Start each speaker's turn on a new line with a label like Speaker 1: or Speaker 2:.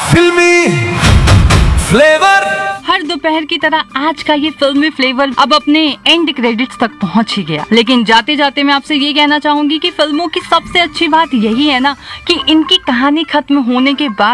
Speaker 1: फिल्मी फ्लेवर।
Speaker 2: हर दोपहर की तरह आज का ये फिल्मी फ्लेवर अब अपने एंड क्रेडिट्स तक पहुंच ही गया। लेकिन जाते जाते मैं आपसे ये कहना चाहूंगी कि फिल्मों की सबसे अच्छी बात यही है ना कि इनकी कहानी खत्म होने के बाद